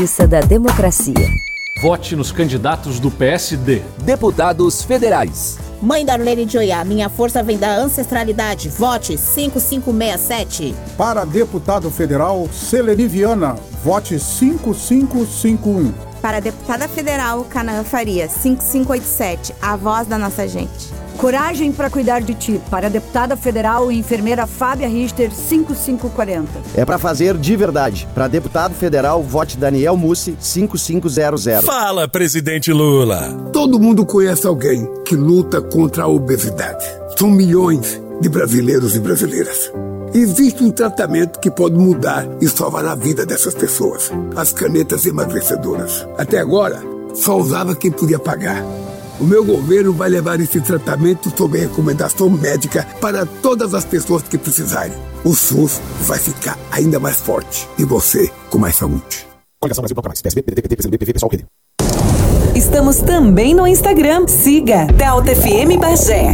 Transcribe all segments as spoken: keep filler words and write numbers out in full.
Justiça da Democracia. Vote nos candidatos do P S D. Deputados federais. Mãe Darlene de Oiá, minha força vem da ancestralidade. Vote cinco cinco seis sete. Para deputado federal, Seleni Viana, vote cinco cinco cinco um. Para deputada federal, Canaã Faria, cinco cinco oito sete, a voz da nossa gente. Coragem para cuidar de ti. Para a deputada federal e enfermeira Fábia Richter, cinco cinco quatro zero. É para fazer de verdade. Para deputado federal, vote Daniel Mussi, cinco cinco zero zero. Fala, presidente Lula. Todo mundo conhece alguém que luta contra a obesidade. São milhões de brasileiros e brasileiras. Existe um tratamento que pode mudar e salvar a vida dessas pessoas. As canetas emagrecedoras. Até agora, só usava quem podia pagar. O meu governo vai levar esse tratamento sob recomendação médica para todas as pessoas que precisarem. O SUS vai ficar ainda mais forte e você com mais saúde. Coligação Brasil Bloco Mais, P S B, P D T, P C B, P V, Pessoal, Rede. Estamos também no Instagram. Siga Delta F M Bagé.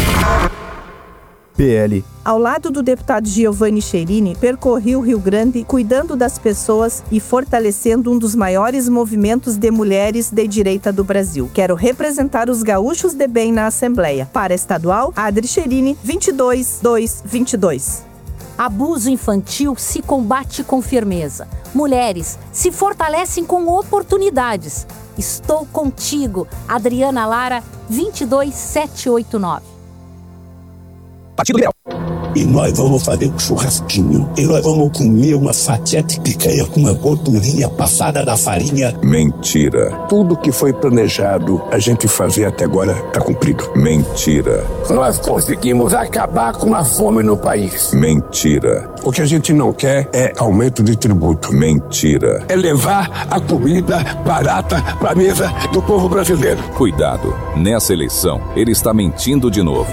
P L. Ao lado do deputado Giovanni Cherini, percorri o Rio Grande cuidando das pessoas e fortalecendo um dos maiores movimentos de mulheres de direita do Brasil. Quero representar os gaúchos de bem na Assembleia. Para estadual, Adri Cherini, vinte e dois dois vinte e dois. Abuso infantil se combate com firmeza. Mulheres se fortalecem com oportunidades. Estou contigo, Adriana Lara, vinte e dois sete oito nove. Partido Liberal. E nós vamos fazer um churrasquinho. E nós vamos comer uma fatia de picanha com uma gordurinha passada da farinha. Mentira. Tudo que foi planejado a gente fazer até agora está cumprido. Mentira. Nós conseguimos acabar com a fome no país. Mentira. O que a gente não quer é aumento de tributo. Mentira. É levar a comida barata para a mesa do povo brasileiro. Cuidado. Nessa eleição, ele está mentindo de novo.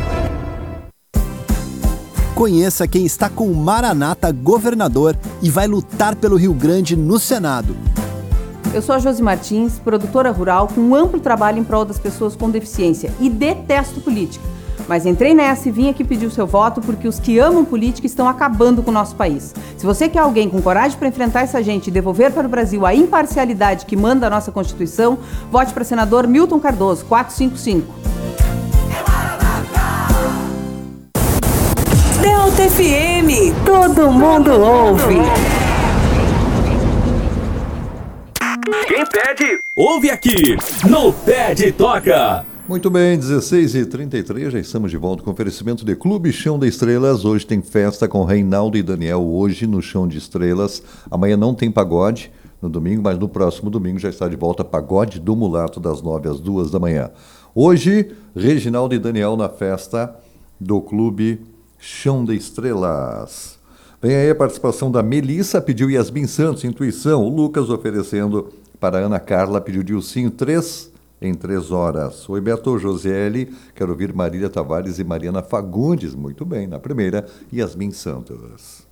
Conheça quem está com o Maranata governador e vai lutar pelo Rio Grande no Senado. Eu sou a Josi Martins, produtora rural com um amplo trabalho em prol das pessoas com deficiência e detesto política. Mas entrei nessa e vim aqui pedir o seu voto porque os que amam política estão acabando com o nosso país. Se você quer alguém com coragem para enfrentar essa gente e devolver para o Brasil a imparcialidade que manda a nossa Constituição, vote para senador Milton Cardoso, quatro cinco cinco. Delta F M, todo mundo ouve. Quem pede, ouve aqui, no Pede Toca. Muito bem, dezesseis e trinta e três, já estamos de volta com o oferecimento de Clube Chão de Estrelas. Hoje tem festa com Reinaldo e Daniel, hoje no Chão de Estrelas. Amanhã não tem pagode, no domingo, mas no próximo domingo já está de volta Pagode do Mulato, das nove às duas da manhã. Hoje, Reginaldo e Daniel na festa do Clube Chão de Estrelas. Vem aí a participação da Melissa, pediu Yasmin Santos, Intuição. O Lucas oferecendo para a Ana Carla, pediu Dilcinho, três em três horas. Oi, Beto, Josiele, quero ouvir Marília Tavares e Mariana Fagundes. Muito bem, na primeira, Yasmin Santos.